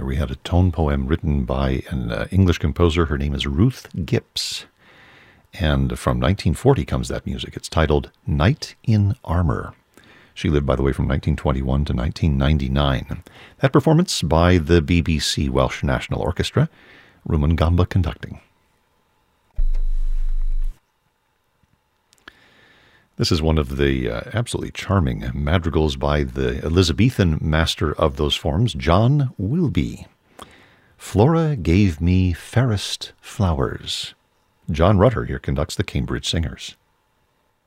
there we had a tone poem written by an English composer. Her name is Ruth Gipps. And from 1940 comes that music. It's titled Knight in Armor. She lived, by the way, from 1921 to 1999. That performance by the BBC Welsh National Orchestra, Rumen Gamba conducting. This is one of the absolutely charming madrigals by the Elizabethan master of those forms, John Wilbye. Flora gave me fairest flowers. John Rutter here conducts the Cambridge Singers.